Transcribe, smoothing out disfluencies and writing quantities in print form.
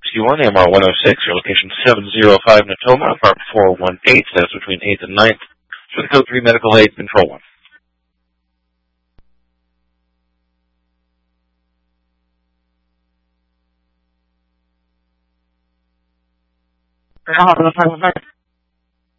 61, AMR 106, your location 705 Natoma, Park 418, that's between 8th and 9th, for the Code 3 Medical Aid Control 1. I'll have an appointment.